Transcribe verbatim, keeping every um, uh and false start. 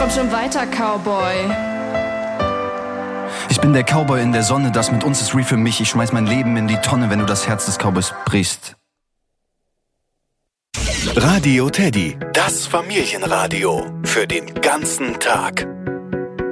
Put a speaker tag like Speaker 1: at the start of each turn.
Speaker 1: komm schon weiter, Cowboy.
Speaker 2: Ich bin der Cowboy in der Sonne, das mit uns ist real für mich. Ich schmeiß mein Leben in die Tonne, wenn du das Herz des Cowboys brichst.
Speaker 3: Radio Teddy, das Familienradio für den ganzen Tag.